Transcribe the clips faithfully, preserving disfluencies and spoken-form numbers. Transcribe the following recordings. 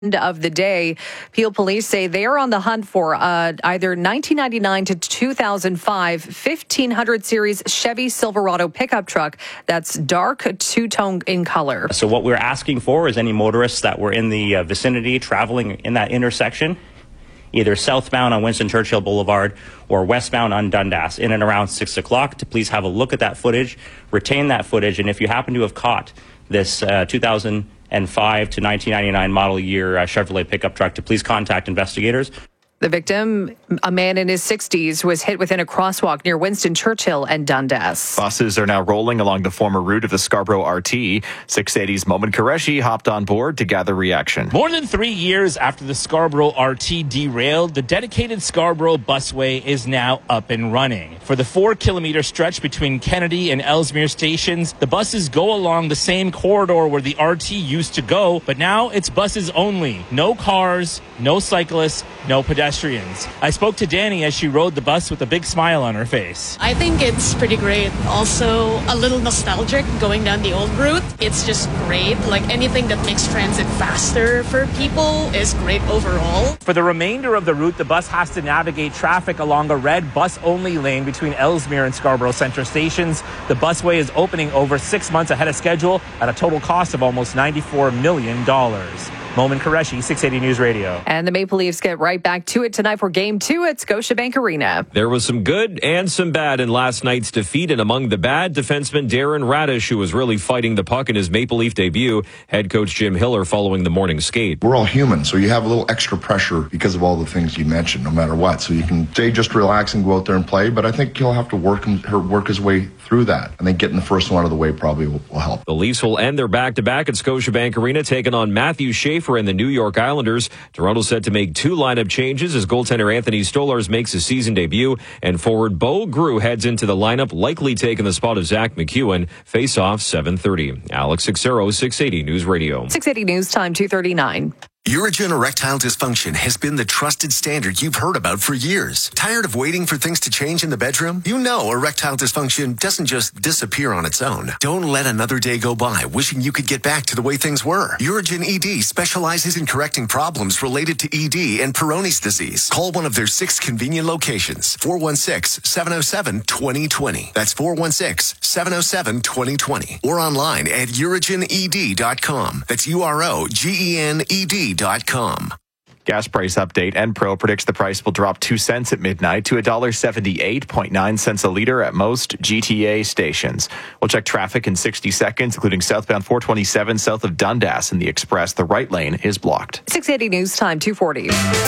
of the day. Peel police say they are on the hunt for uh, either nineteen ninety-nine to two thousand five fifteen hundred series Chevy Silverado pickup truck that's dark two-tone in color. So what we're asking for is any motorists that were in the uh, vicinity traveling in that intersection, either southbound on Winston Churchill Boulevard or westbound on Dundas in and around six o'clock, to please have a look at that footage, retain that footage, and if you happen to have caught this uh, two thousand five to nineteen ninety-nine model year uh, Chevrolet pickup truck, to please contact investigators. The victim, a man in his sixties, was hit within a crosswalk near Winston Churchill and Dundas. Buses are now rolling along the former route of the Scarborough R T. six eighty's Momin Qureshi hopped on board to gather reaction. More than three years after the Scarborough R T derailed, the dedicated Scarborough busway is now up and running. For the four-kilometer stretch between Kennedy and Ellesmere stations, the buses go along the same corridor where the R T used to go, but now it's buses only. No cars, no cyclists, no pedestrians. I spoke to Danny as she rode the bus with a big smile on her face. I think it's pretty great. Also, a little nostalgic going down the old route. It's just great. Like anything that makes transit faster for people is great overall. For the remainder of the route, the bus has to navigate traffic along a red bus-only lane between Ellesmere and Scarborough Centre stations. The busway is opening over six months ahead of schedule at a total cost of almost ninety-four million dollars. Momin Qureshi, six eighty News Radio. And the Maple Leafs get right back to it tonight for Game two at Scotiabank Arena. There was some good and some bad in last night's defeat, and among the bad, defenseman Darren Radish, who was really fighting the puck in his Maple Leaf debut. Head coach Jim Hiller following the morning skate. We're all human, so you have a little extra pressure because of all the things you mentioned, no matter what. So you can stay just relax and go out there and play, but I think he'll have to work work his way through that. I think getting the first one out of the way probably will, will help. The Leafs will end their back-to-back at Scotiabank Arena, taking on Matthew Schaefer and the New York Islanders. Toronto set to make two lineup changes as goaltender Anthony Stolarz makes his season debut, and forward Bo Grew heads into the lineup, likely taking the spot of Zach McEwen. Face-off seven thirty. Alex Sixero, six eighty News Radio. six eighty News Time, two thirty-nine. Urigen erectile dysfunction has been the trusted standard you've heard about for years. Tired of waiting for things to change in the bedroom? You know erectile dysfunction doesn't just disappear on its own. Don't let another day go by wishing you could get back to the way things were. Urigen E D specializes in correcting problems related to E D and Peyronie's disease. Call one of their six convenient locations. four one six, seven oh seven, two oh two oh. That's four one six, seven oh seven, two oh two oh. Or online at urigen e d dot com. That's U R O G E N E D dot com. Gas price update. Enpro predicts the price will drop two cents at midnight to one dollar seventy-eight point nine cents a liter at most G T A stations. We'll check traffic in sixty seconds, including southbound four twenty-seven south of Dundas in the Express. The right lane is blocked. six eighty News Time, two forty.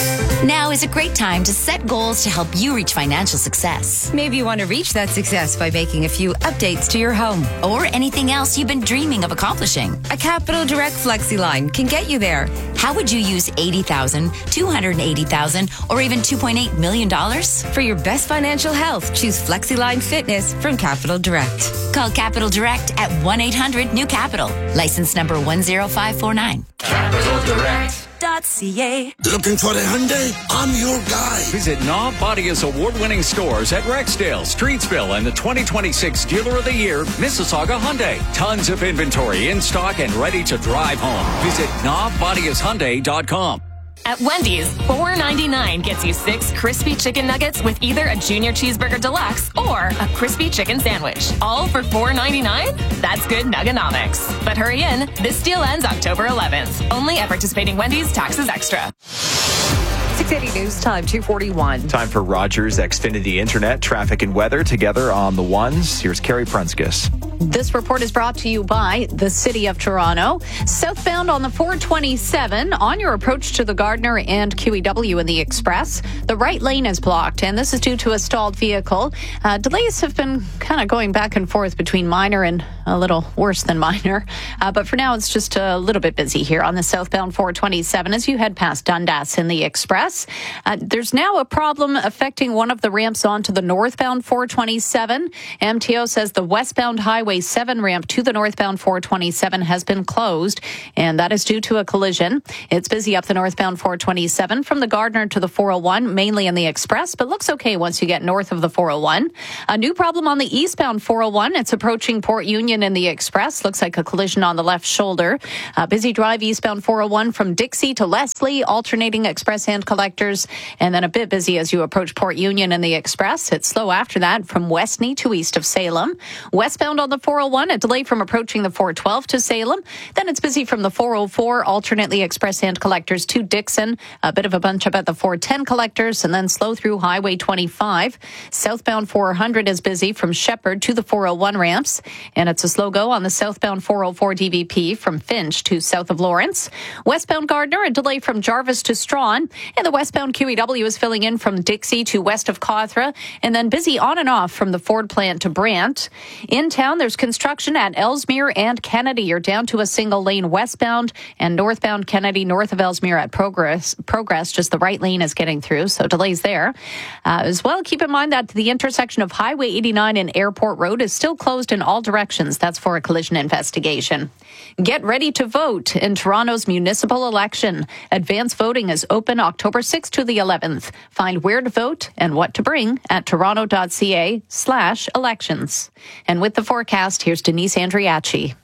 Now is a great time to set goals to help you reach financial success. Maybe you want to reach that success by making a few updates to your home. Or anything else you've been dreaming of accomplishing. A Capital Direct Flexi line can get you there. How would you use eighty thousand dollars, two hundred eighty thousand dollars, or even two point eight million dollars? For your best financial health, choose FlexiLine Fitness from Capital Direct. Call Capital Direct at one eight hundred new capital. License number one zero five four nine. Capital Direct. .ca. Looking for the Hyundai? I'm your guy. Visit Knob Bodia's award-winning stores at Rexdale, Streetsville, and the twenty twenty-six Dealer of the Year, Mississauga Hyundai. Tons of inventory in stock and ready to drive home. Visit knob bodias hyundai dot com. At Wendy's, four ninety-nine gets you six crispy chicken nuggets with either a Junior Cheeseburger Deluxe or a crispy chicken sandwich. All for four ninety-nine? That's good nuggonomics. But hurry in, this deal ends October eleventh. Only at participating Wendy's, taxes extra. six eighty News Time, two forty-one. Time for Rogers Xfinity Internet, traffic and weather together on the ones. Here's Carrie Prunskis. This report is brought to you by the City of Toronto. Southbound on the four twenty-seven, on your approach to the Gardner and Q E W in the Express, the right lane is blocked, and this is due to a stalled vehicle. Uh, delays have been kind of going back and forth between minor and a little worse than minor. Uh, but for now, it's just a little bit busy here on the southbound four twenty-seven as you head past Dundas in the Express. Uh, there's now a problem affecting one of the ramps onto the northbound four twenty-seven. M T O says the westbound highway Highway seven ramp to the northbound four twenty-seven has been closed, and that is due to a collision. It's busy up the northbound four twenty-seven from the Gardner to the four oh one, mainly in the express, but looks okay once you get north of the four oh one. A new problem on the eastbound four oh one. It's approaching Port Union in the express. Looks like a collision on the left shoulder. A busy drive eastbound four oh one from Dixie to Leslie, alternating express and collectors, and then a bit busy as you approach Port Union in the express. It's slow after that from Westney to east of Salem. Westbound on the four oh one, a delay from approaching the four twelve to Salem. Then it's busy from the four oh four, alternately express and collectors to Dixon. A bit of a bunch up at the four ten collectors, and then slow through Highway twenty-five. Southbound four hundred is busy from Shepherd to the four oh one ramps, and it's a slow go on the southbound four oh four D V P from Finch to south of Lawrence. Westbound Gardner, a delay from Jarvis to Strawn, and the westbound Q E W is filling in from Dixie to west of Cawthra, and then busy on and off from the Ford plant to Brant. In town, there's construction at Ellesmere and Kennedy. You're down to a single lane westbound, and northbound Kennedy north of Ellesmere at Progress. Progress, just the right lane is getting through, so delays there. Uh, as well, keep in mind that the intersection of Highway eighty-nine and Airport Road is still closed in all directions. That's for a collision investigation. Get ready to vote in Toronto's municipal election. Advance voting is open October sixth to the eleventh. Find where to vote and what to bring at toronto.ca slash elections. And with the forecast, here's Denise Andriachi.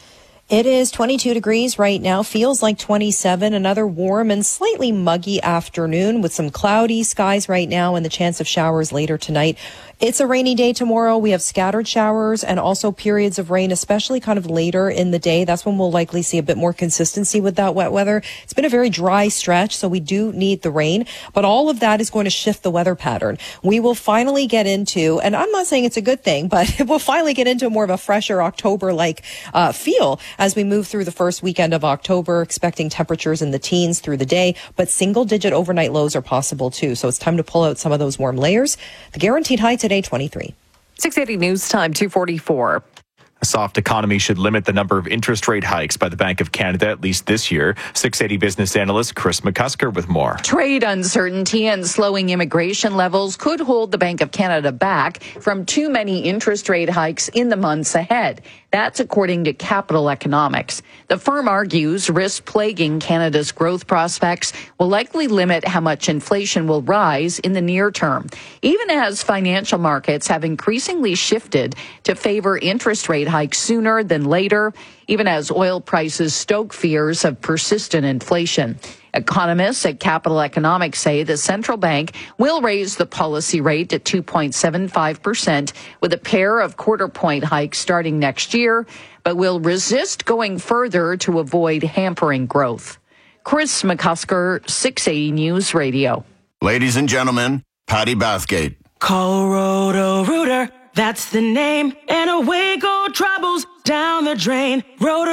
It is twenty-two degrees right now, feels like twenty-seven, another warm and slightly muggy afternoon with some cloudy skies right now and the chance of showers later tonight. It's a rainy day tomorrow. We have scattered showers and also periods of rain, especially kind of later in the day. That's when we'll likely see a bit more consistency with that wet weather. It's been a very dry stretch, so we do need the rain, but all of that is going to shift the weather pattern. We will finally get into, and I'm not saying it's a good thing, but we'll finally get into more of a fresher October-like uh, feel as we move through the first weekend of October, expecting temperatures in the teens through the day, but single-digit overnight lows are possible too. So it's time to pull out some of those warm layers. The guaranteed high today, twenty-three. six eighty News Time, two forty-four. A soft economy should limit the number of interest rate hikes by the Bank of Canada, at least this year. six eighty business analyst Chris McCusker with more. Trade uncertainty and slowing immigration levels could hold the Bank of Canada back from too many interest rate hikes in the months ahead. That's according to Capital Economics. The firm argues risks plaguing Canada's growth prospects will likely limit how much inflation will rise in the near term, even as financial markets have increasingly shifted to favor interest rate hikes sooner than later, even as oil prices stoke fears of persistent inflation. Economists at Capital Economics say the central bank will raise the policy rate to two point seven five percent with a pair of quarter point hikes starting next year, but will resist going further to avoid hampering growth. Chris McCusker, six eighty News Radio. Ladies and gentlemen, Patty Bathgate. Call Roto-Rooter, that's the name, and away go troubles down the drain.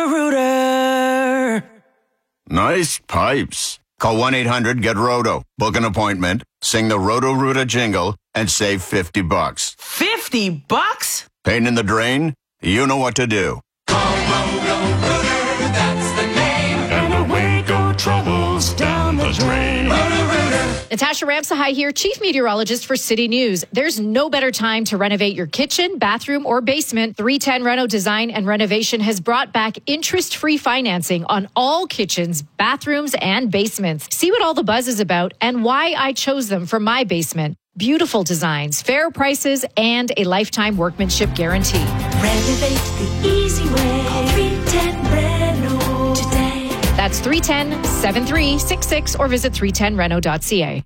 Roto-Rooter. Nice pipes. Call one eight hundred get roto. Book an appointment, sing the Roto-Rooter jingle, and save fifty bucks. fifty bucks? Pain in the drain? You know what to do. Call Roto-Rooter, that's the name, and away go troubles down the drain. Roto-Rooter. Natasha Ramsahai here, Chief Meteorologist for City News. There's no better time to renovate your kitchen, bathroom, or basement. three ten Reno Design and Renovation has brought back interest-free financing on all kitchens, bathrooms, and basements. See what all the buzz is about and why I chose them for my basement. Beautiful designs, fair prices, and a lifetime workmanship guarantee. Renovate the easy way. Call three ten Reno today. That's three one zero, seven three six six or visit three ten reno dot c a.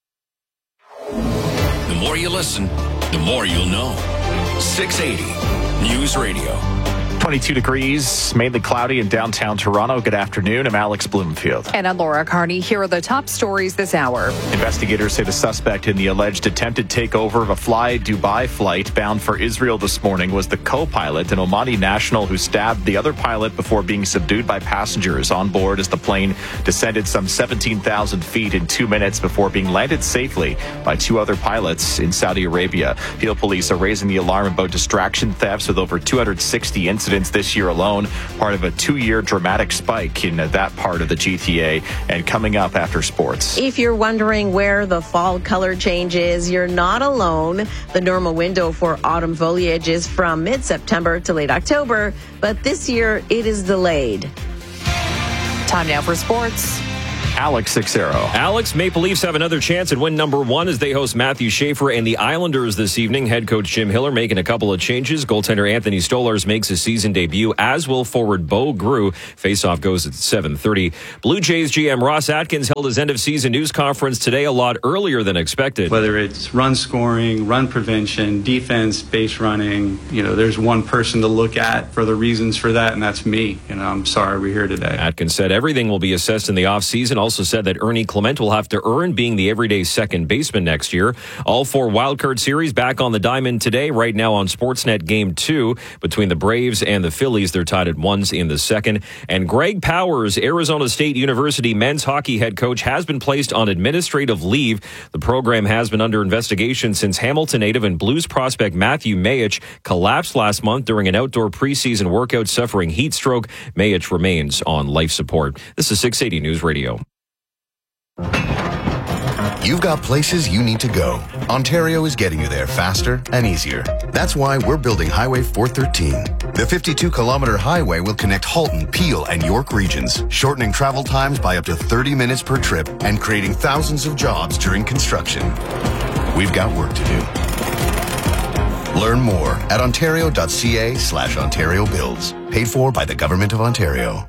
The more you listen, the more you'll know. six eighty News Radio. twenty-two degrees, mainly cloudy in downtown Toronto. Good afternoon. I'm Alex Bloomfield. And I'm Laura Carney. Here are the top stories this hour. Investigators say the suspect in the alleged attempted takeover of a Fly Dubai flight bound for Israel this morning was the co-pilot, an Omani national who stabbed the other pilot before being subdued by passengers on board as the plane descended some seventeen thousand feet in two minutes before being landed safely by two other pilots in Saudi Arabia. Peel police are raising the alarm about distraction thefts with over two hundred sixty incidents incidents this year alone, part of a two-year dramatic spike in that part of the G T A. And coming up after sports. If you're wondering where the fall color change is, you're not alone. The normal window for autumn foliage is from mid-September to late October, but this year it is delayed. Time now for sports. Alex Sixero. Alex, Maple Leafs have another chance at win number one as they host Matthew Schaefer and the Islanders this evening. Head coach Jim Hiller making a couple of changes. Goaltender Anthony Stolarz makes his season debut, as will forward Bo Grew. Faceoff goes at seven thirty. Blue Jays G M Ross Atkins held his end-of-season news conference today a lot earlier than expected. Whether it's run scoring, run prevention, defense, base running, you know, there's one person to look at for the reasons for that, and that's me. You know, I'm sorry we're here today. Atkins said everything will be assessed in the offseason. Also said that Ernie Clement will have to earn being the everyday second baseman next year. All four wildcard series back on the diamond today. Right now on Sportsnet, game two between the Braves and the Phillies. They're tied at ones in the second. And Greg Powers, Arizona State University men's hockey head coach, has been placed on administrative leave. The program has been under investigation since Hamilton native and Blues prospect Matthew Mayich collapsed last month during an outdoor preseason workout suffering heat stroke. Mayich remains on life support. This is six eighty News Radio. You've got places you need to go. Ontario is getting you there faster and easier. That's why we're building Highway four thirteen. The fifty-two kilometer highway will connect Halton, Peel, and York regions, shortening travel times by up to thirty minutes per trip and creating thousands of jobs during construction. We've got work to do. Learn more at ontario.ca slash Ontario Builds. Paid for by the Government of Ontario.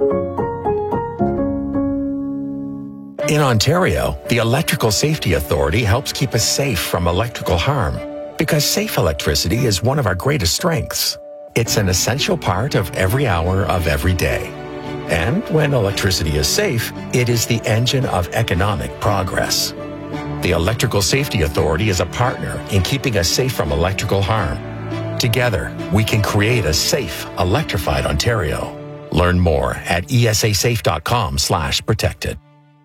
In Ontario, the Electrical Safety Authority helps keep us safe from electrical harm because safe electricity is one of our greatest strengths. It's an essential part of every hour of every day. And when electricity is safe, it is the engine of economic progress. The Electrical Safety Authority is a partner in keeping us safe from electrical harm. Together, we can create a safe, electrified Ontario. Learn more at esasafe.com slash protected.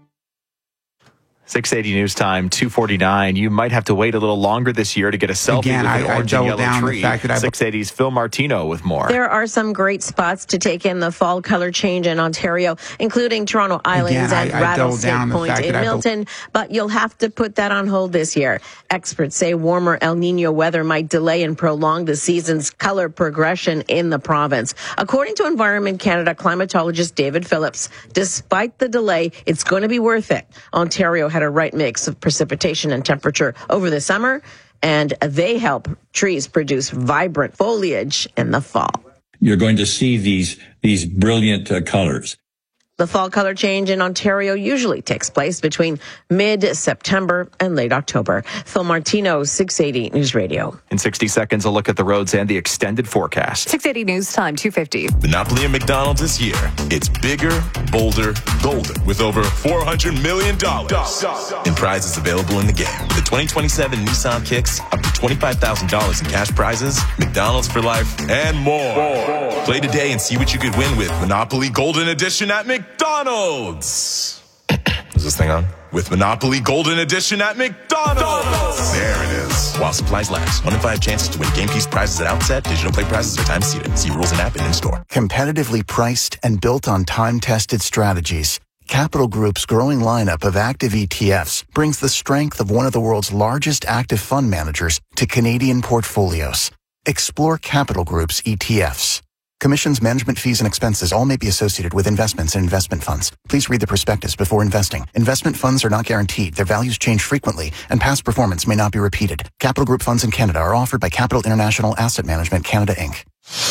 six eighty News Time, two forty-nine. You might have to wait a little longer this year to get a selfie Again, with an I, orange I and yellow down tree. The fact that I... six eighty's Phil Martino with more. There are some great spots to take in the fall color change in Ontario, including Toronto Islands Again, and I, I Rattlesnake Point in Milton, but you'll have to put that on hold this year. Experts say warmer El Nino weather might delay and prolong the season's color progression in the province. According to Environment Canada climatologist David Phillips, despite the delay, it's going to be worth it. Ontario had a right mix of precipitation and temperature over the summer, and they help trees produce vibrant foliage in the fall. You're going to see these these brilliant uh, colors. The fall color change in Ontario usually takes place between mid-September and late October. Phil Martino, six eighty News Radio. In sixty seconds, a look at the roads and the extended forecast. six eighty News Time, two fifty. Monopoly and McDonald's this year. It's bigger, bolder, golden with over four hundred million dollars in prizes available in the game. The twenty twenty-seven Nissan Kicks, up to twenty-five thousand dollars in cash prizes, McDonald's for life, and more. more. Play today and see what you could win with Monopoly Golden Edition at McDonald's. McDonald's. Is this thing on? With Monopoly Golden Edition at McDonald's. There it is. While supplies last. One in five chances to win game piece prizes at outset. Digital play prizes are time seated. See rules and app and in-store. Competitively priced and built on time-tested strategies, Capital Group's growing lineup of active E T Fs brings the strength of one of the world's largest active fund managers to Canadian portfolios. Explore Capital Group's E T Fs. Commissions, management fees, and expenses all may be associated with investments in investment funds. Please read the prospectus before investing. Investment funds are not guaranteed. Their values change frequently, and past performance may not be repeated. Capital Group funds in Canada are offered by Capital International Asset Management Canada, Incorporated.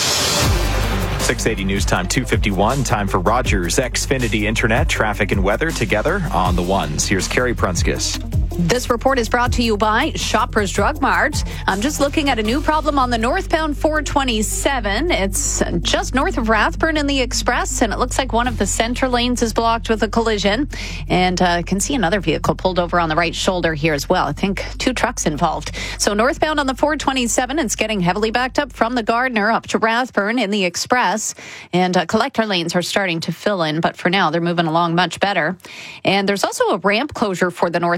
six eighty News Time, two fifty-one. Time for Rogers Xfinity Internet, traffic and weather together on the ones. Here's Carrie Prunskis. This report is brought to you by Shoppers Drug Mart. I'm just looking at a new problem on the northbound four twenty-seven. It's just north of Rathburn in the Express, and it looks like one of the center lanes is blocked with a collision. And I uh, can see another vehicle pulled over on the right shoulder here as well. I think two trucks involved. So northbound on the four twenty-seven, it's getting heavily backed up from the Gardner up to Rathburn in the Express. And uh, collector lanes are starting to fill in, but for now, they're moving along much better. And there's also a ramp closure for the northbound four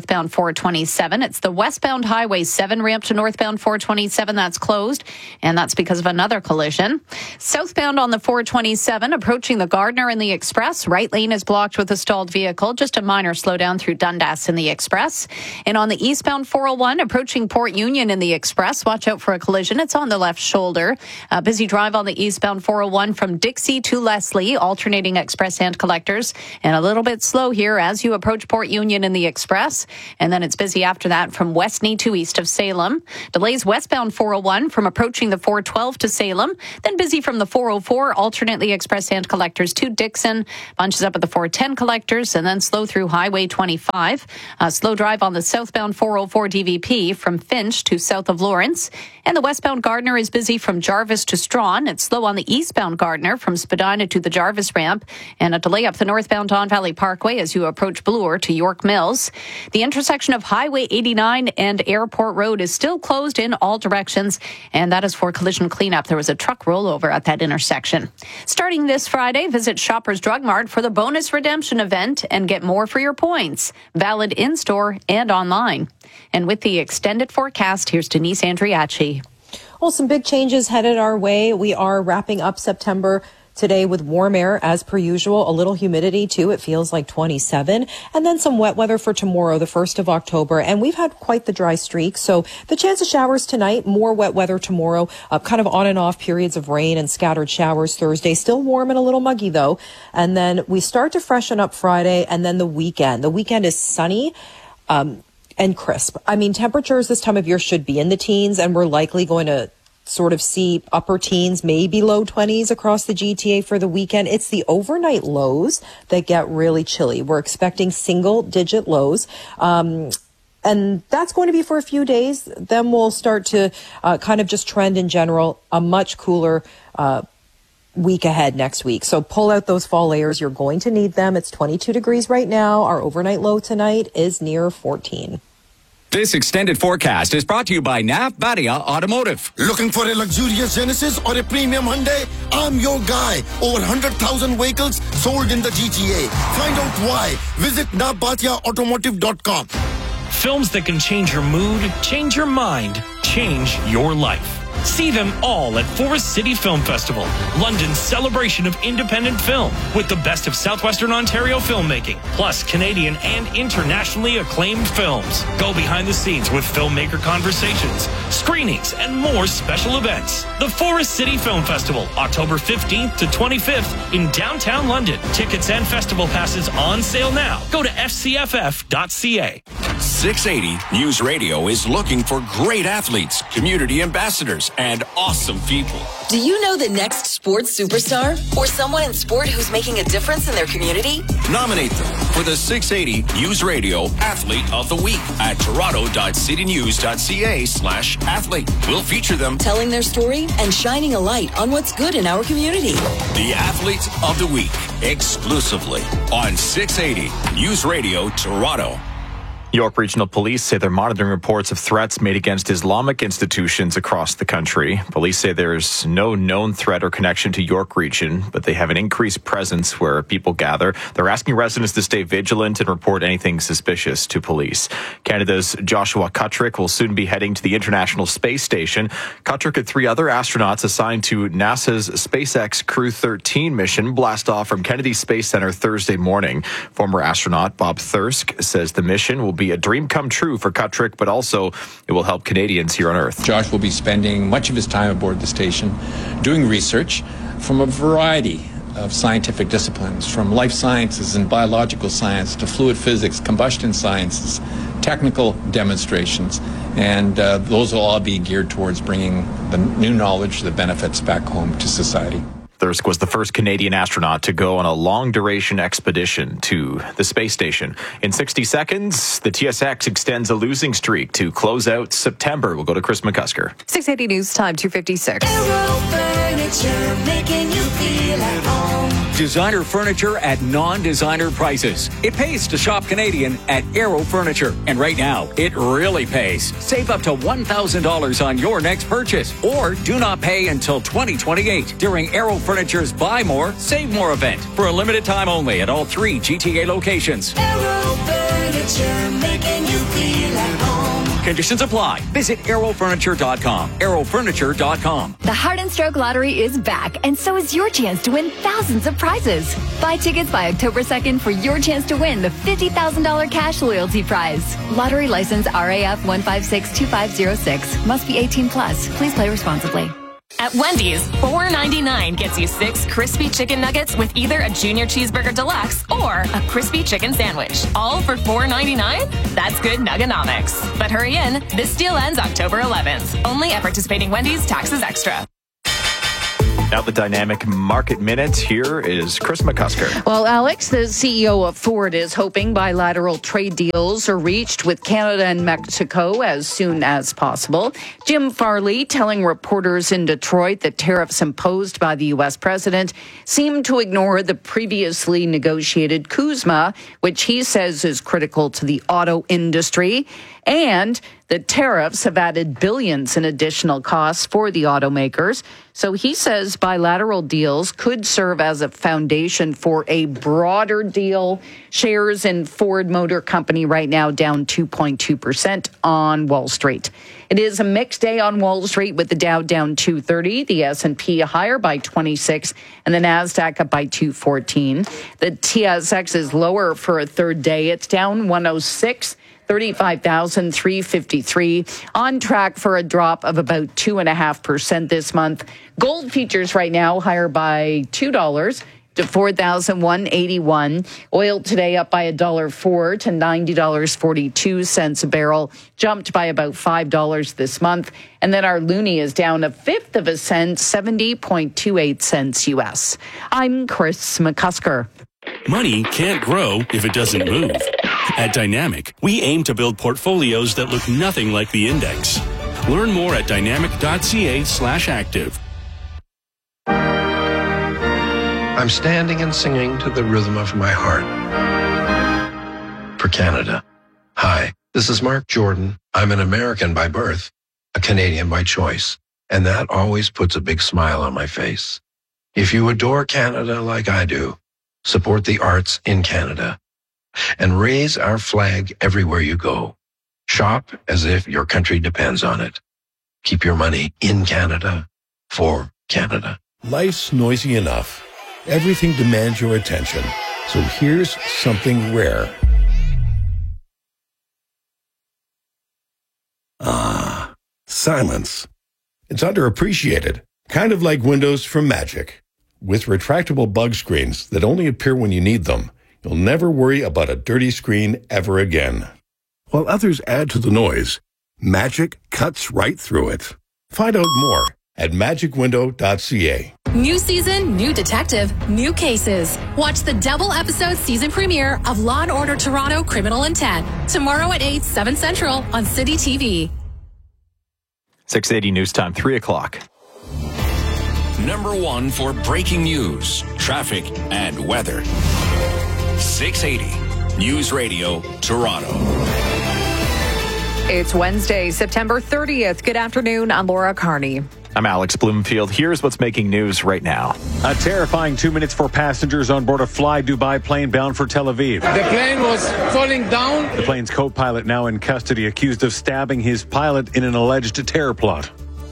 four twenty-seven. It's the westbound Highway seven ramp to northbound four twenty-seven that's closed, and that's because of another collision. Southbound on the four twenty-seven, approaching the Gardner in the Express, right lane is blocked with a stalled vehicle. Just a minor slowdown through Dundas in the Express. And on the eastbound four oh one, approaching Port Union in the Express, watch out for a collision. It's on the left shoulder. A busy drive on the eastbound four oh one from Dixie to Leslie, alternating express and collectors, and a little bit slow here as you approach Port Union in the Express. And then it's busy after that from Westney to east of Salem. Delays westbound four oh one from approaching the four twelve to Salem. Then busy from the four oh four, alternately express and collectors to Dixon. Bunches up at the four ten collectors, and then slow through Highway twenty-five. A slow drive on the southbound four oh four D V P from Finch to south of Lawrence. And the westbound Gardner is busy from Jarvis to Strawn. It's slow on the eastbound Gardner from Spadina to the Jarvis ramp. And a delay up the northbound Don Valley Parkway as you approach Bloor to York Mills. The intersection of Highway eighty-nine and Airport Road is still closed in all directions, and that is for collision cleanup. There was a truck rollover at that intersection. Starting this Friday, visit Shoppers Drug Mart for the bonus redemption event and get more for your points. Valid in-store and online. And with the extended forecast, here's Denise Andriachi. Well, some big changes headed our way. We are wrapping up September today with warm air as per usual, a little humidity too. It feels like twenty-seven, and then some wet weather for tomorrow, the first of October. And we've had quite the dry streak. So the chance of showers tonight, more wet weather tomorrow, uh, kind of on and off periods of rain and scattered showers Thursday. Still warm and a little muggy though. And then we start to freshen up Friday, and then the weekend. The weekend is sunny. Um, and crisp. I mean, temperatures this time of year should be in the teens, and we're likely going to sort of see upper teens, maybe low twenties across the G T A for the weekend. It's the overnight lows that get really chilly. We're expecting single digit lows. Um, and that's going to be for a few days. Then we'll start to uh, kind of just trend in general, a much cooler uh week ahead next week. So pull out those fall layers. You're going to need them. It's twenty-two degrees right now. Our overnight low tonight is near fourteen. This extended forecast is brought to you by Nav Badia Automotive. Looking for a luxurious Genesis or a premium Hyundai? I'm your guy. Over one hundred thousand vehicles sold in the G T A. Find out why. Visit nav badia automotive dot com. Films that can change your mood, change your mind, change your life. See them all at Forest City Film Festival, London's celebration of independent film, with the best of Southwestern Ontario filmmaking, plus Canadian and internationally acclaimed films. Go behind the scenes with filmmaker conversations, screenings, and more special events. The Forest City Film Festival, October fifteenth to twenty-fifth in downtown London. Tickets and festival passes on sale now. Go to f c f f dot c a. six eighty News Radio is looking for great athletes, community ambassadors, and awesome people. Do you know the next sports superstar? Or someone in sport who's making a difference in their community? Nominate them for the six eighty News Radio Athlete of the Week at toronto dot city news dot c a slash athlete. We'll feature them telling their story and shining a light on what's good in our community. The Athlete of the Week, exclusively on six eighty News Radio Toronto. York Regional Police say they're monitoring reports of threats made against Islamic institutions across the country. Police say there's no known threat or connection to York Region, but they have an increased presence where people gather. They're asking residents to stay vigilant and report anything suspicious to police. Canada's Joshua Kutrick will soon be heading to the International Space Station. Kutrick and three other astronauts assigned to NASA's SpaceX Crew thirteen mission blast off from Kennedy Space Center Thursday morning. Former astronaut Bob Thirsk says the mission will be a dream come true for Kutrick, but also it will help Canadians here on Earth. Josh will be spending much of his time aboard the station doing research from a variety of scientific disciplines, from life sciences and biological science to fluid physics, combustion sciences, technical demonstrations, and uh, those will all be geared towards bringing the new knowledge, the benefits back home to society. Thirsk was the first Canadian astronaut to go on a long-duration expedition to the space station. In sixty seconds, the T S X extends a losing streak to close out September. We'll go to Chris McCusker. six eighty News Time, two fifty-six. Aero Furniture, making you feel at home. Designer furniture at non-designer prices. It pays to shop Canadian at Aero Furniture. And right now, it really pays. Save up to one thousand dollars on your next purchase. Or do not pay until twenty twenty-eight during Aero Furniture's Buy More, Save More event. For a limited time only at all three G T A locations. Aero Furniture, making you feel Conditions apply. Visit arrow furniture dot com. arrow furniture dot com. The Heart and Stroke Lottery is back, and so is your chance to win thousands of prizes. Buy tickets by October second for your chance to win the fifty thousand dollars cash loyalty prize. Lottery license R A F one five six two five zero six. Must be eighteen plus. Please play responsibly. At Wendy's, four ninety-nine gets you six crispy chicken nuggets with either a junior cheeseburger deluxe or a crispy chicken sandwich. All for four ninety-nine? That's good nuggenomics. But hurry in, this deal ends October eleventh. Only at participating Wendy's, taxes extra. Now the Dynamic Market Minute. Here is Chris McCusker. Well, Alex, the C E O of Ford is hoping bilateral trade deals are reached with Canada and Mexico as soon as possible. Jim Farley telling reporters in Detroit that tariffs imposed by the U S president seem to ignore the previously negotiated C U S M A, which he says is critical to the auto industry. And the tariffs have added billions in additional costs for the automakers. So he says bilateral deals could serve as a foundation for a broader deal. Shares in Ford Motor Company right now down two point two percent on Wall Street. It is a mixed day on Wall Street with the Dow down two thirty, the S and P higher by twenty-six, and the NASDAQ up by two fourteen. The T S X is lower for a third day. It's down one oh six. thirty-five thousand three hundred fifty-three, on track for a drop of about two point five percent this month. Gold futures right now higher by two dollars to four thousand one hundred eighty-one. Oil today up by one dollar four to ninety dollars and forty-two cents a barrel, jumped by about five dollars this month. And then our loonie is down a fifth of a cent, seventy point two eight cents U S. I'm Chris McCusker. Money can't grow if it doesn't move. At Dynamic, we aim to build portfolios that look nothing like the index. Learn more at dynamic.ca slash active. I'm standing and singing to the rhythm of my heart. For Canada. Hi, this is Mark Jordan. I'm an American by birth, a Canadian by choice, and that always puts a big smile on my face. If you adore Canada like I do, support the arts in Canada and raise our flag everywhere you go. Shop as if your country depends on it. Keep your money in Canada for Canada. Life's noisy enough. Everything demands your attention. So here's something rare. Ah, silence. It's underappreciated, kind of like Windows from Magic. With retractable bug screens that only appear when you need them, you'll never worry about a dirty screen ever again. While others add to the noise, Magic cuts right through it. Find out more at magic window dot c a. New season, new detective, new cases. Watch the double episode season premiere of Law and Order Toronto Criminal Intent tomorrow at eight, seven Central on City T V. six eighty News Time, three o'clock. Number one for breaking news, traffic, and weather. six eighty News Radio, Toronto. It's Wednesday, September thirtieth. Good afternoon. I'm Laura Carney. I'm Alex Bloomfield. Here's what's making news right now. A terrifying two minutes for passengers on board a Fly Dubai plane bound for Tel Aviv. The plane was falling down. The plane's co-pilot now in custody, accused of stabbing his pilot in an alleged terror plot.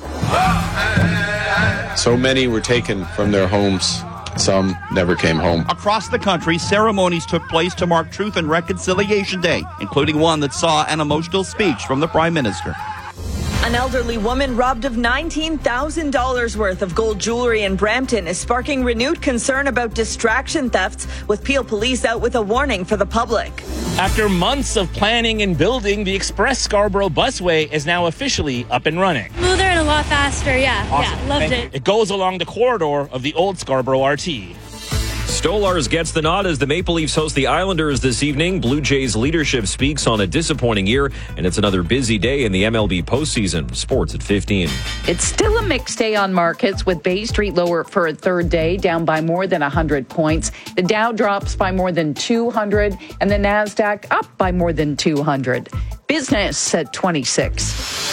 So many were taken from their homes. Some never came home. Across the country, ceremonies took place to mark Truth and Reconciliation Day, including one that saw an emotional speech from the Prime Minister. An elderly woman robbed of nineteen thousand dollars worth of gold jewelry in Brampton is sparking renewed concern about distraction thefts, with Peel Police out with a warning for the public. After months of planning and building, the Express Scarborough Busway is now officially up and running. Smoother and a lot faster, yeah. Awesome. Yeah, loved Thank it. You. It goes along the corridor of the old Scarborough R T. Stolars gets the nod as the Maple Leafs host the Islanders this evening. Blue Jays leadership speaks on a disappointing year, and it's another busy day in the M L B postseason. Sports at fifteen. It's still a mixed day on markets, with Bay Street lower for a third day, down by more than one hundred points. The Dow drops by more than two hundred, and the NASDAQ up by more than two hundred. Business at twenty-six.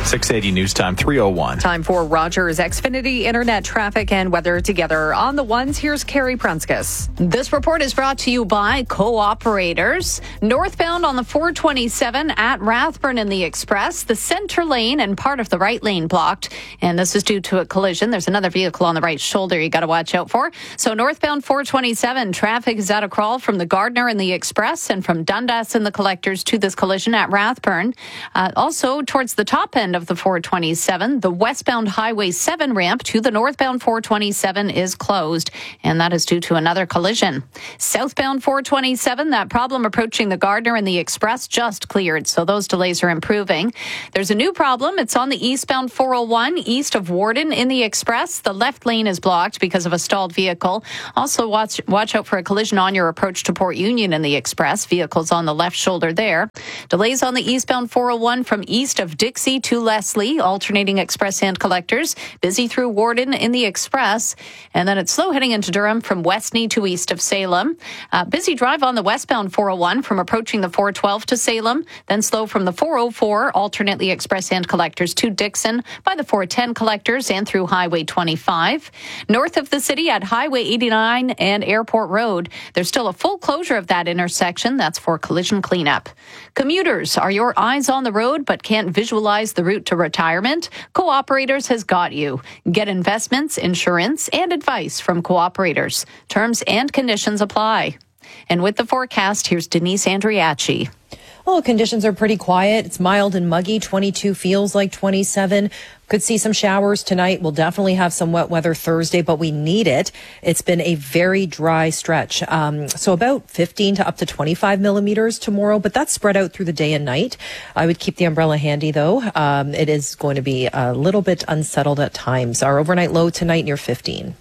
six eighty News Time, three oh one. Time for Rogers Xfinity Internet traffic and weather together. On the ones, here's Carrie Prunskis. This report is brought to you by Co-operators. Northbound on the four twenty-seven at Rathburn in the Express, the center lane and part of the right lane blocked. And this is due to a collision. There's another vehicle on the right shoulder you got to watch out for. So northbound four twenty-seven, traffic is at a crawl from the Gardner in the Express and from Dundas in the Collectors to this collision at Rathburn. Uh, also, towards the top end of the four twenty-seven, the westbound Highway seven ramp to the northbound four twenty-seven is closed, and that is due to another collision. Southbound four twenty-seven, that problem approaching the Gardner and the Express just cleared, so those delays are improving. There's a new problem. It's on the eastbound four oh one, east of Warden in the Express. The left lane is blocked because of a stalled vehicle. Also, watch, watch out for a collision on your approach to Port Union in the Express. Vehicles on the left shoulder there. Delays on the eastbound four oh one from east of Dixie to Leslie, alternating express and collectors. Busy through Warden in the Express. And then it's slow heading into Durham from Westney to east of Salem. Uh, busy drive on the westbound four oh one from approaching the four twelve to Salem. Then slow from the four oh four, alternately express and collectors to Dixon by the four ten collectors and through Highway twenty-five. North of the city at Highway eighty-nine and Airport Road, there's still a full closure of that intersection. That's for collision cleanup. Commuters, are your eyes on the road but can't visualize the route to retirement? Co-operators has got you. Get investments, insurance, and advice from Co-operators. Terms and conditions apply. And with the forecast, here's Denise Andriachi. Well, conditions are pretty quiet. It's mild and muggy. twenty-two feels like twenty-seven. Could see some showers tonight. We'll definitely have some wet weather Thursday, but we need it. It's been a very dry stretch. Um, so about fifteen to up to twenty-five millimeters tomorrow, but that's spread out through the day and night. I would keep the umbrella handy, though. Um, it is going to be a little bit unsettled at times. Our overnight low tonight near fifteen.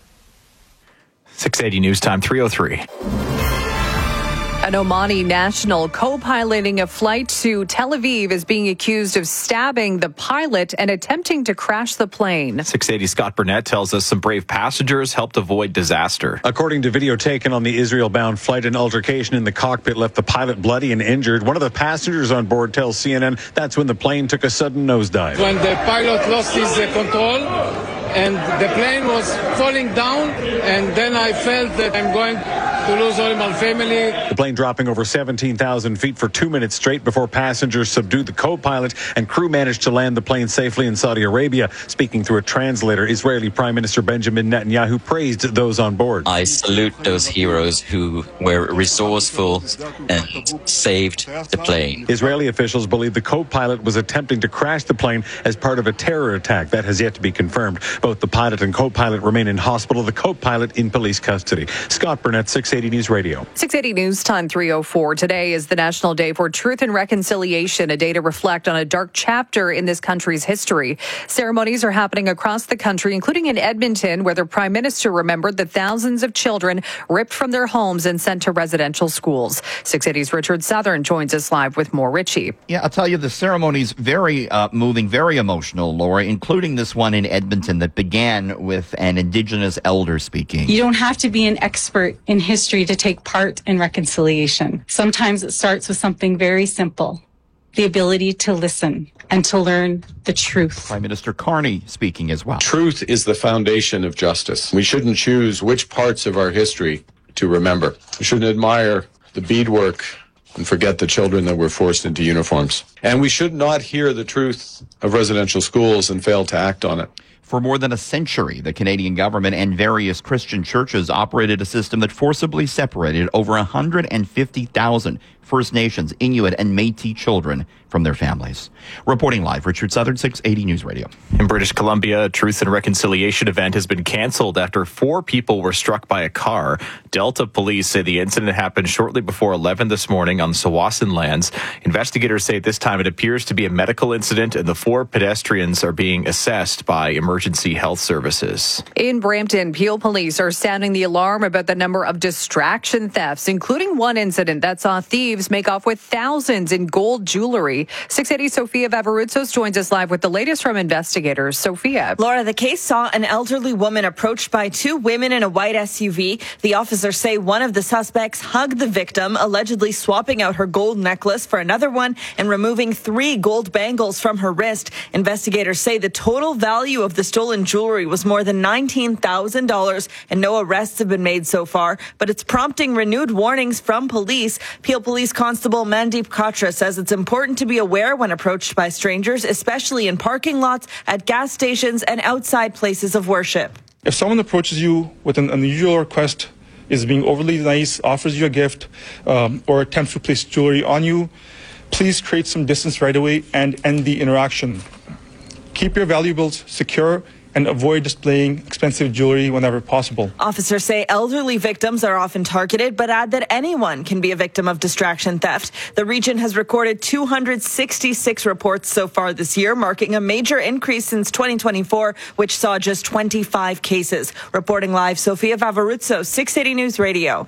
six eighty News Time, three oh three. An Omani national co-piloting a flight to Tel Aviv is being accused of stabbing the pilot and attempting to crash the plane. six eighty Scott Burnett tells us some brave passengers helped avoid disaster. According to video taken on the Israel-bound flight, an altercation in the cockpit left the pilot bloody and injured. One of the passengers on board tells C N N that's when the plane took a sudden nosedive. When the pilot lost his uh, control and the plane was falling down, and then I felt that I'm going to lose all my family. The plane dropping over seventeen thousand feet for two minutes straight before passengers subdued the co-pilot and crew managed to land the plane safely in Saudi Arabia. Speaking through a translator, Israeli Prime Minister Benjamin Netanyahu praised those on board. I salute those heroes who were resourceful and saved the plane. Israeli officials believe the co-pilot was attempting to crash the plane as part of a terror attack. That has yet to be confirmed. Both the pilot and co-pilot remain in hospital, the co-pilot in police custody. Scott Burnett, six eighty News Radio. six eighty News Time, three oh four. Today is the National Day for Truth and Reconciliation, a day to reflect on a dark chapter in this country's history. Ceremonies are happening across the country, including in Edmonton, where the Prime Minister remembered the thousands of children ripped from their homes and sent to residential schools. six eighty's Richard Southern joins us live with more. Richie. Yeah, I'll tell you, the ceremony's very uh, moving, very emotional, Laura, including this one in Edmonton that began with an Indigenous elder speaking. You don't have to be an expert in history to take part in reconciliation. Sometimes it starts with something very simple, the ability to listen and to learn the truth. Prime Minister Carney speaking as well. Truth is the foundation of justice. We shouldn't choose which parts of our history to remember. We shouldn't admire the beadwork and forget the children that were forced into uniforms. And we should not hear the truth of residential schools and fail to act on it. For more than a century, the Canadian government and various Christian churches operated a system that forcibly separated over one hundred fifty thousand First Nations, Inuit, and Métis children from their families. Reporting live, Richard Southern, six eighty News Radio. In British Columbia, a Truth and Reconciliation event has been canceled after four people were struck by a car. Delta police say the incident happened shortly before eleven this morning on Tsawwassen lands. Investigators say this time it appears to be a medical incident and the four pedestrians are being assessed by emergency emergency health services. In Brampton, Peel police are sounding the alarm about the number of distraction thefts, including one incident that saw thieves make off with thousands in gold jewelry. six eighty Sophia Vavarutsos joins us live with the latest from investigators. Sophia. Laura, the case saw an elderly woman approached by two women in a white S U V. The officers say one of the suspects hugged the victim, allegedly swapping out her gold necklace for another one and removing three gold bangles from her wrist. Investigators say the total value of the stolen jewelry was more than nineteen thousand dollars, and no arrests have been made so far, but it's prompting renewed warnings from police. Peel Police Constable Mandeep Katra says it's important to be aware when approached by strangers, especially in parking lots, at gas stations, and outside places of worship. If someone approaches you with an unusual request, is being overly nice, offers you a gift, um, or attempts to place jewelry on you, please create some distance right away and end the interaction. Keep your valuables secure and avoid displaying expensive jewelry whenever possible. Officers say elderly victims are often targeted, but add that anyone can be a victim of distraction theft. The region has recorded two hundred sixty-six reports so far this year, marking a major increase since twenty twenty-four, which saw just twenty-five cases. Reporting live, Sophia Vavarutsos, six eighty News Radio.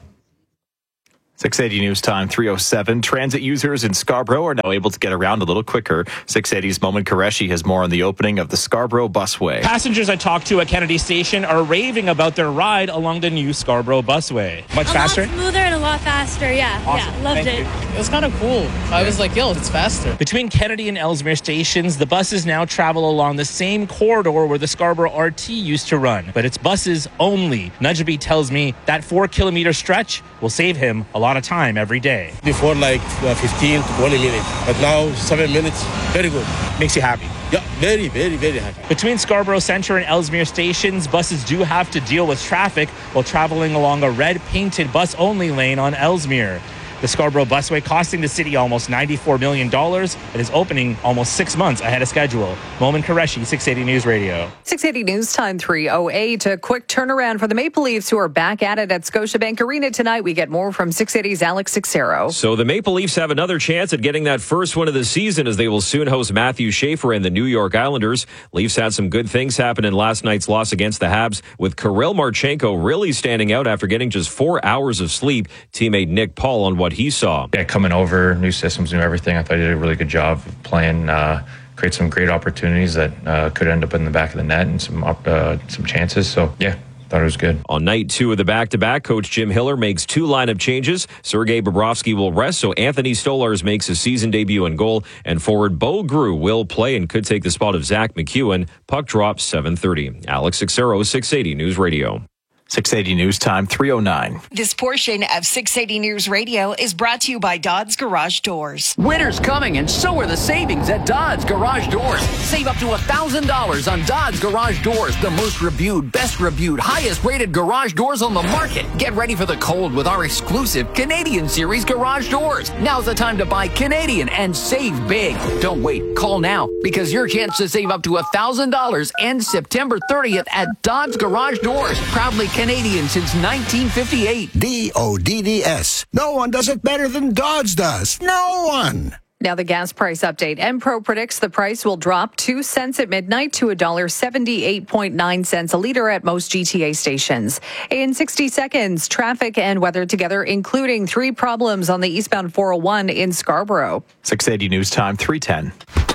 six eighty News Time, three oh seven. Transit users in Scarborough are now able to get around a little quicker. six eighty's Momin Qureshi has more on the opening of the Scarborough Busway. Passengers I talked to at Kennedy Station are raving about their ride along the new Scarborough Busway. Much a faster? A lot smoother and a lot faster, yeah. Awesome. Yeah, loved Thank it. you. It was kind of cool. I was like, yo, it's faster. Between Kennedy and Ellesmere stations, the buses now travel along the same corridor where the Scarborough R T used to run, but it's buses only. Nujabee tells me that four kilometer stretch will save him a lot of time every day. Before like uh, fifteen to twenty minutes, but now seven minutes, very good. Makes you happy? Yeah, very, very, very happy. Between Scarborough Centre and Ellesmere stations, buses do have to deal with traffic while traveling along a red painted bus-only lane on Ellesmere. The Scarborough Busway costing the city almost ninety-four million dollars and is opening almost six months ahead of schedule. Momin Qureshi, six eighty News Radio. six eighty News Time, three oh eight. A quick turnaround for the Maple Leafs, who are back at it at Scotiabank Arena tonight. We get more from six eighty's Alex Sixero. So the Maple Leafs have another chance at getting that first win of the season as they will soon host Matthew Schaefer and the New York Islanders. Leafs had some good things happen in last night's loss against the Habs, with Kirill Marchenko really standing out after getting just four hours of sleep. Teammate Nick Paul on what he saw. Yeah, coming over, new systems, new everything. I thought he did a really good job of playing, uh, create some great opportunities that uh, could end up in the back of the net and some uh, some chances. So, yeah. Thought it was good. On night two of the back-to-back, Coach Jim Hiller makes two lineup changes. Sergei Bobrovsky will rest, so Anthony Stolarz makes his season debut in goal, and forward Bo Grew will play and could take the spot of Zach McEwen. Puck drop seven thirty. Alex Sixero, six eighty News Radio. six eighty News Time, three oh nine. This portion of six eighty News Radio is brought to you by Dodds Garage Doors. Winter's coming, and so are the savings at Dodds Garage Doors. Save up to one thousand dollars on Dodds Garage Doors, the most reviewed, best reviewed, highest rated garage doors on the market. Get ready for the cold with our exclusive Canadian Series garage doors. Now's the time to buy Canadian and save big. Don't wait. Call now, because your chance to save up to one thousand dollars ends September thirtieth at Dodds Garage Doors. Proudly Canadian since nineteen fifty-eight. D O D D S. No one does it better than Dodds does. No one. Now the gas price update. Enpro predicts the price will drop two cents at midnight to one dollar seventy-eight point nine cents a liter at most G T A stations. In sixty seconds, traffic and weather together, including three problems on the eastbound four oh one in Scarborough. six eighty News Time, three ten.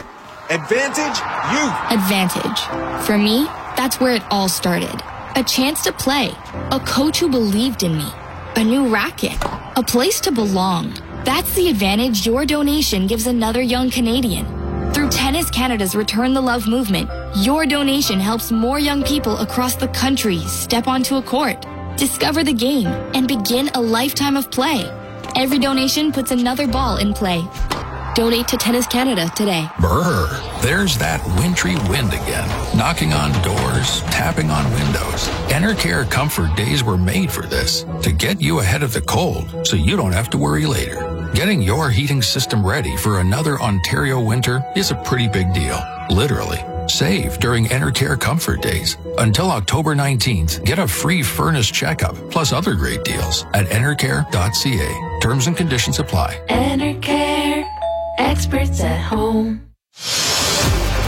Advantage Youth. Advantage. For me, that's where it all started. A chance to play, a coach who believed in me, a new racket, a place to belong. That's the advantage your donation gives another young Canadian. Through Tennis Canada's Return the Love movement, your donation helps more young people across the country step onto a court, discover the game, and begin a lifetime of play. Every donation puts another ball in play. Donate to Tennis Canada today. Brr, there's that wintry wind again. Knocking on doors, tapping on windows. Enercare Comfort Days were made for this, to get you ahead of the cold so you don't have to worry later. Getting your heating system ready for another Ontario winter is a pretty big deal. Literally. Save during Enercare Comfort Days. Until October nineteenth, get a free furnace checkup plus other great deals at enercare dot c a. Terms and conditions apply. Enercare. Experts at home.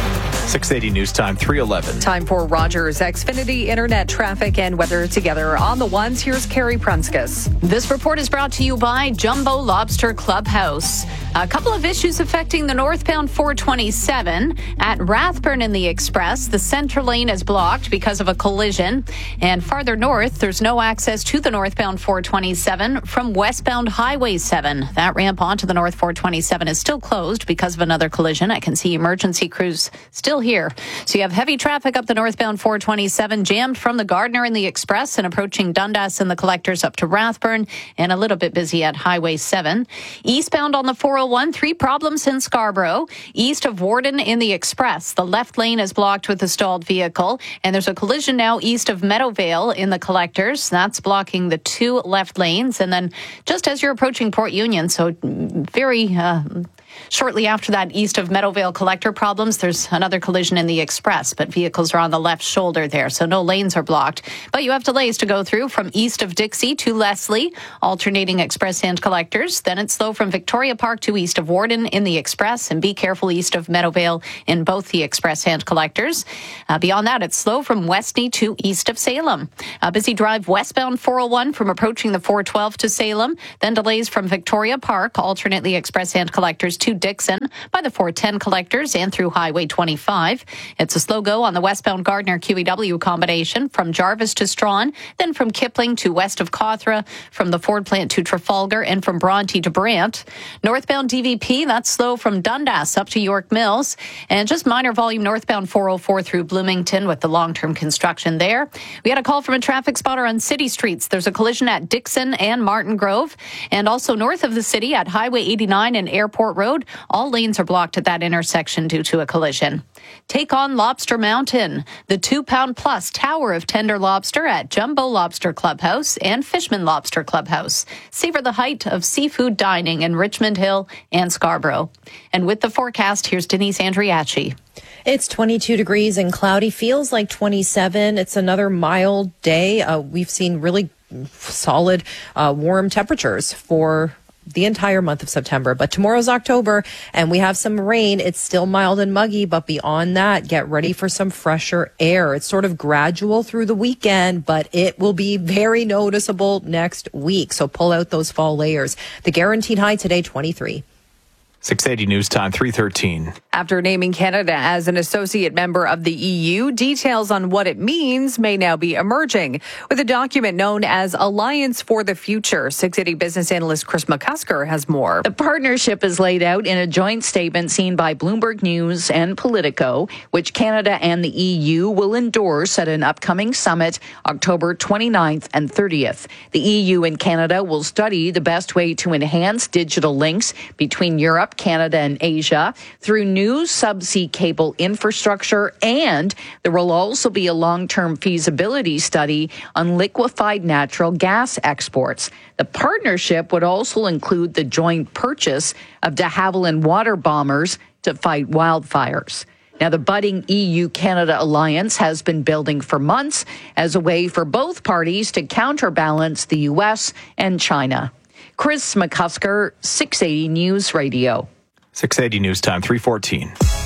six eighty News Time, three eleven. Time for Rogers Xfinity Internet traffic and weather together on the ones. Here's Carrie Prunskis. This report is brought to you by Jumbo Lobster Clubhouse. A couple of issues affecting the northbound four twenty-seven. At Rathburn in the Express, the center lane is blocked because of a collision. And farther north, there's no access to the northbound four twenty-seven from westbound Highway seven. That ramp onto the north four twenty-seven is still closed because of another collision. I can see emergency crews still here. So you have heavy traffic up the northbound four twenty-seven, jammed from the Gardner in the Express and approaching Dundas in the Collectors up to Rathburn, and a little bit busy at Highway seven. Eastbound on the four oh one, three problems in Scarborough. East of Warden in the Express, the left lane is blocked with a stalled vehicle, and there's a collision now east of Meadowvale in the Collectors. That's blocking the two left lanes. And then just as you're approaching Port Union, so very uh, shortly after that, east of Meadowvale Collector problems, there's another collision in the Express, but vehicles are on the left shoulder there, so no lanes are blocked. But you have delays to go through from east of Dixie to Leslie, alternating Express and Collectors. Then it's slow from Victoria Park to east of Warden in the Express, and be careful east of Meadowvale in both the Express and Collectors. Uh, beyond that, it's slow from Westney to east of Salem. A busy drive westbound four oh one from approaching the four twelve to Salem. Then delays from Victoria Park, alternately Express and Collectors to Dixon by the four ten Collectors and through Highway twenty-five. It's a slow go on the westbound Gardner Q E W combination from Jarvis to Strawn, then from Kipling to west of Cawthra, from the Ford plant to Trafalgar, and from Bronte to Brant. Northbound D V P, that's slow from Dundas up to York Mills, and just minor volume northbound four oh four through Bloomington with the long-term construction there. We had a call from a traffic spotter on city streets. There's a collision at Dixon and Martin Grove, and also north of the city at Highway eighty-nine and Airport Road. All lanes are blocked at that intersection due to a collision. Take on Lobster Mountain, the two-pound plus tower of tender lobster at Jumbo Lobster Clubhouse and Fishman Lobster Clubhouse. Savor the height of seafood dining in Richmond Hill and Scarborough. And with the forecast, here's Denise Andriachi. It's twenty-two degrees and cloudy, feels like twenty-seven. It's another mild day. Uh, we've seen really solid, uh, warm temperatures for the entire month of September. But tomorrow's October, and we have some rain. It's still mild and muggy, but beyond that, get ready for some fresher air. It's sort of gradual through the weekend, but it will be very noticeable next week. So pull out those fall layers. The guaranteed high today, twenty-three. six eighty News Time, three thirteen. After naming Canada as an associate member of the E U, details on what it means may now be emerging. With a document known as Alliance for the Future, six eighty business analyst Chris McCusker has more. The partnership is laid out in a joint statement seen by Bloomberg News and Politico, which Canada and the E U will endorse at an upcoming summit October twenty-ninth and thirtieth. The E U and Canada will study the best way to enhance digital links between Europe, Canada, and Asia through new subsea cable infrastructure, and there will also be a long-term feasibility study on liquefied natural gas exports. The partnership would also include the joint purchase of de Havilland water bombers to fight wildfires. Now, the budding E U-Canada alliance has been building for months as a way for both parties to counterbalance the U S and China. Chris McCusker, six eighty News Radio. six eighty News Time, three fourteen.